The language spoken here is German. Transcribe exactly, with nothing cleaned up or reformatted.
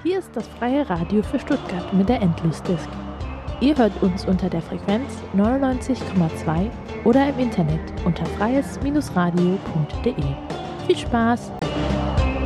Hier ist das freie Radio für Stuttgart mit der Endlosdisk. Ihr hört uns unter der Frequenz neunundneunzig Komma zwei oder im Internet unter freies Bindestrich radio punkt de. Viel Spaß!